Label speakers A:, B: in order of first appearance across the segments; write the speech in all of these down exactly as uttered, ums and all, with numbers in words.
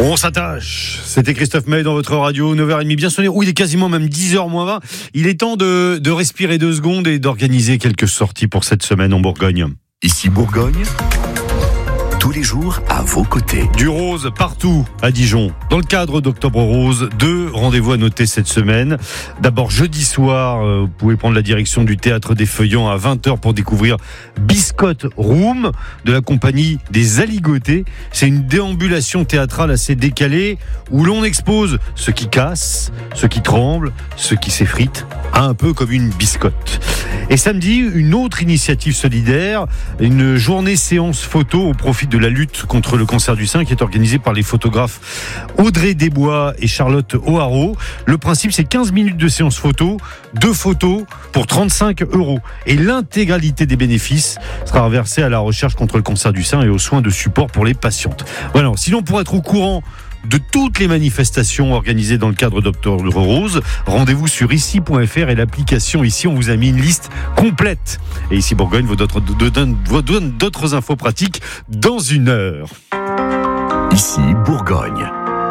A: On s'attache. C'était Christophe Maé dans votre radio, neuf heures trente bien sonné. Oui, il est quasiment même dix heures moins vingt. Il est temps de, de respirer deux secondes et d'organiser quelques sorties pour cette semaine en Bourgogne.
B: Ici Bourgogne, tous les jours à vos côtés.
A: Du rose partout à Dijon. Dans le cadre d'Octobre Rose, deux rendez-vous à noter cette semaine. D'abord, jeudi soir, vous pouvez prendre la direction du Théâtre des Feuillants à vingt heures pour découvrir Biscotte Room de la compagnie des Aligotés. C'est une déambulation théâtrale assez décalée où l'on expose ce qui casse, ce qui tremble, ce qui s'effrite, un peu comme une biscotte. Et samedi, une autre initiative solidaire, une journée séance photo au profit de la lutte contre le cancer du sein qui est organisée par les photographes Audrey Desbois et Charlotte O'Haraud. Le principe, c'est quinze minutes de séance photo, deux photos pour trente-cinq euros. Et l'intégralité des bénéfices sera reversée à la recherche contre le cancer du sein et aux soins de support pour les patientes. Voilà. Sinon, pour être au courant de toutes les manifestations organisées dans le cadre d'Octobre Rose, rendez-vous sur ici point f r et l'application Ici. On vous a mis une liste complète. Et Ici Bourgogne vous donne d'autres infos pratiques dans une heure.
B: Ici Bourgogne.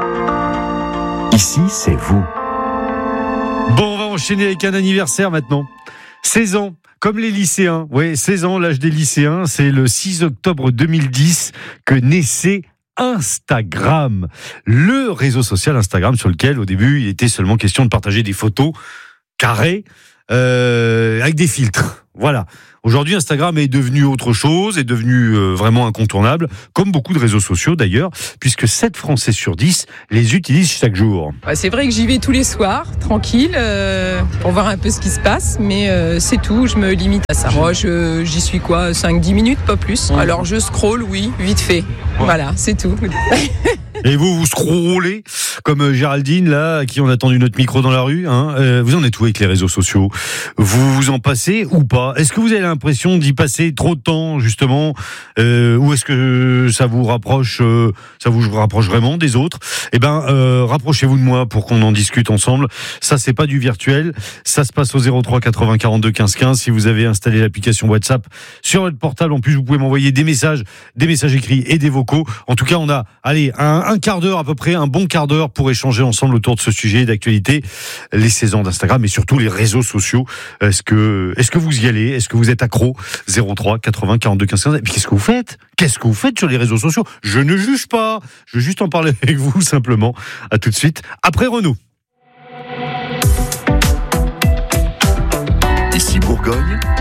B: Ici, c'est vous.
A: Bon, on va enchaîner avec un anniversaire maintenant. seize ans. Comme les lycéens. Oui, seize ans, l'âge des lycéens. C'est le six octobre deux mille dix que naissait Instagram, le réseau social Instagram sur lequel au début il était seulement question de partager des photos carrées euh, avec des filtres. Voilà. Aujourd'hui, Instagram est devenu autre chose, est devenu euh, vraiment incontournable, comme beaucoup de réseaux sociaux d'ailleurs, puisque sept Français sur dix les utilisent chaque jour.
C: Ouais, c'est vrai que j'y vais tous les soirs, tranquille, euh, pour voir un peu ce qui se passe, mais euh, c'est tout, je me limite à ça. Moi, je, j'y suis quoi, cinq dix minutes, pas plus. Ouais. Alors je scrolle, oui, vite fait. Ouais. Voilà, c'est tout.
A: Et vous, vous scrollez comme Géraldine, là, à qui on a tendu notre micro dans la rue. Hein. Euh, vous en êtes où avec les réseaux sociaux ? Vous vous en passez ou pas ? Est-ce que vous avez l'impression d'y passer trop de temps, justement, euh, ou est-ce que ça vous rapproche, euh, ça vous rapproche vraiment des autres ? Eh ben, euh, rapprochez-vous de moi pour qu'on en discute ensemble. Ça, c'est pas du virtuel. Ça se passe au zéro trois quatre-vingts quarante-deux quinze quinze. Si vous avez installé l'application WhatsApp sur votre portable, en plus, vous pouvez m'envoyer des messages, des messages écrits et des vocaux. En tout cas, on a, allez, un, un quart d'heure à peu près, un bon quart d'heure pour échanger ensemble autour de ce sujet d'actualité, les seize ans d'Instagram et surtout les réseaux sociaux. Est-ce que, est-ce que vous y allez ? Est-ce que vous êtes accro ? zéro trois quatre-vingts quarante-deux quinze quinze. Et puis qu'est-ce que vous faites ? Qu'est-ce que vous faites sur les réseaux sociaux ? Je ne juge pas. Je veux juste en parler avec vous simplement. À tout de suite. Après Renaud.
B: Ici Bourgogne,